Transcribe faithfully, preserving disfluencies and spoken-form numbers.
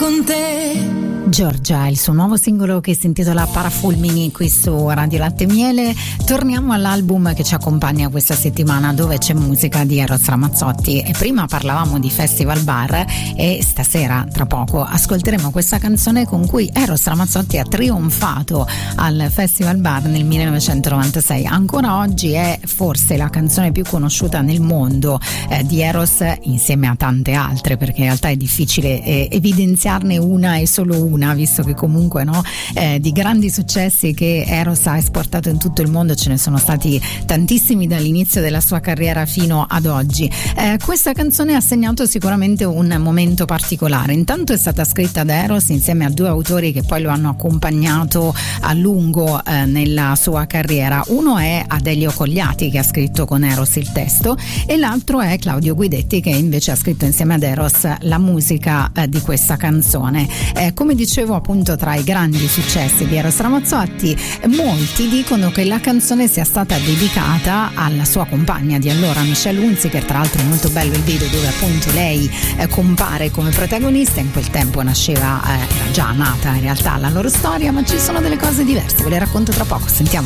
con te. Giorgia, il suo nuovo singolo che si intitola Parafulmini qui su Radio Latte e Miele. Torniamo all'album che ci accompagna questa settimana, dove c'è musica di Eros Ramazzotti, e prima parlavamo di Festival Bar e stasera tra poco ascolteremo questa canzone con cui Eros Ramazzotti ha trionfato al Festival Bar nel millenovecentonovantasei. Ancora oggi è forse la canzone più conosciuta nel mondo eh, di Eros, insieme a tante altre, perché in realtà è difficile eh, evidenziarne una e solo una, visto che comunque no, eh, di grandi successi che Eros ha esportato in tutto il mondo ce ne sono stati tantissimi dall'inizio della sua carriera fino ad oggi. Eh, questa canzone ha segnato sicuramente un momento particolare. Intanto è stata scritta da Eros insieme a due autori che poi lo hanno accompagnato a lungo eh, nella sua carriera. Uno è Adelio Cogliati, che ha scritto con Eros il testo, e l'altro è Claudio Guidetti, che invece ha scritto insieme ad Eros la musica eh, di questa canzone. Eh, come dicevo, appunto, tra i grandi successi di Eros Ramazzotti, molti dicono che la canzone sia stata dedicata alla sua compagna di allora, Michelle Hunziker. Tra l'altro è molto bello il video dove appunto lei eh, compare come protagonista. In quel tempo nasceva, eh, era già nata in realtà la loro storia, ma ci sono delle cose diverse, ve le racconto tra poco. Sentiamo.